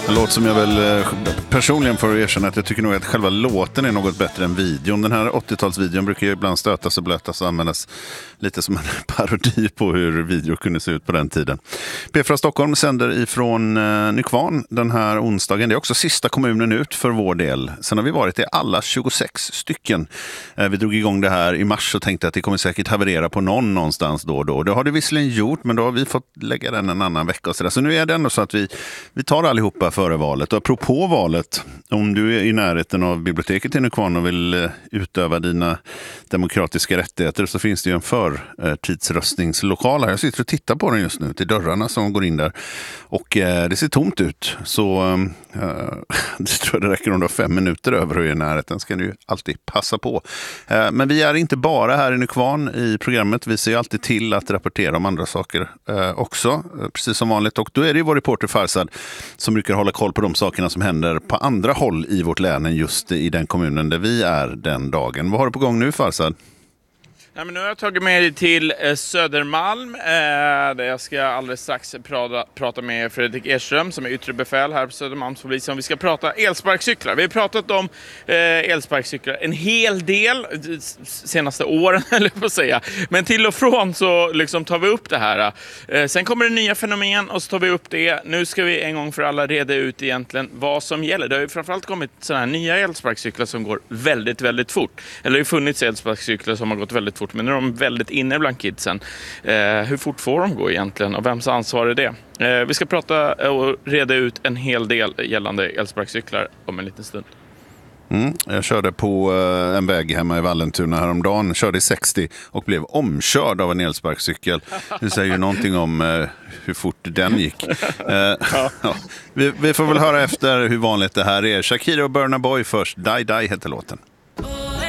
En låt som jag väl personligen får erkänna att jag tycker nog att själva låten är något bättre än videon. Den här 80-talsvideon brukar ju ibland stötas och blötas och användas lite som en parodi på hur video kunde se ut på den tiden. P4 Stockholm sänder ifrån Nykvarn den här onsdagen. Det är också sista kommunen ut för vår del. Sen har vi varit i alla 26 stycken. Vi drog igång det här i mars och tänkte att det kommer säkert haverera på någonstans då och då. Det har det visserligen gjort, men då har vi fått lägga den en annan vecka och så där. Så nu är det ändå så att vi tar allihopa före valet. Och apropå valet, om du är i närheten av biblioteket i Nykvarn och vill utöva dina demokratiska rättigheter, så finns det ju en förtidsröstningslokal här. Jag sitter och tittar på den just nu, till dörrarna som går in där. Och det ser tomt ut. Så det tror jag det räcker om du har 5 minuter över och är i närheten. Ska du ju alltid passa på. Men vi är inte bara här i Nykvarn i programmet. Vi ser ju alltid till att rapportera om andra saker också, precis som vanligt. Och då är det ju vår reporter Farzad som brukar hålla koll på de sakerna som händer på andra håll i vårt län än just i den kommunen där vi är den dagen. Vad har du på gång nu, Farzad? Ja, men nu har jag tagit med dig till Södermalm där jag ska alldeles strax prata med Fredrik Erström som är yttre befäl här på Södermalmspolisen. Vi ska prata elsparkcyklar. Vi har pratat om elsparkcyklar en hel del senaste åren, eller på att säga. Men till och från så liksom tar vi upp det här. Sen kommer det nya fenomen och så tar vi upp det. Nu ska vi en gång för alla reda ut egentligen vad som gäller. Det har ju framförallt kommit sådana här nya elsparkcyklar som går väldigt, väldigt fort. Eller det har ju funnits elsparkcyklar som har gått väldigt fort, men nu är de väldigt inne bland kidsen. Hur fort får de gå egentligen och vems ansvar är det? Vi ska prata och reda ut en hel del gällande elsparkcyklar om en liten stund. Jag körde på en väg hemma i Vallentuna häromdagen, körde i 60 och blev omkörd av en elsparkcykel. Det säger ju någonting om hur fort den gick. Ja. Vi får väl höra efter hur vanligt det här är. Shakira och Burna Boy först. Die Die heter låten.